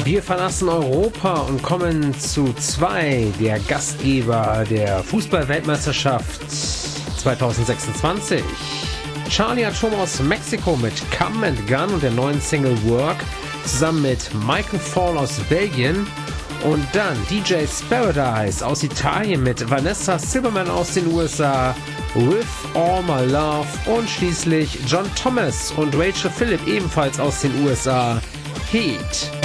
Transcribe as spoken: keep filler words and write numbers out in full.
Wir verlassen Europa und kommen zu zwei der Gastgeber der Fußball-Weltmeisterschaft zwanzig sechsundzwanzig. Charlie Atom aus Mexiko mit Come and Gun und der neuen Single Work, zusammen mit Michael Fall aus Belgien. Und dann D J's Paradise aus Italien mit Vanessa Silberman aus den U S A, With All My Love. Und schließlich John Thomas und Rachel Phillip ebenfalls aus den U S A, Heat.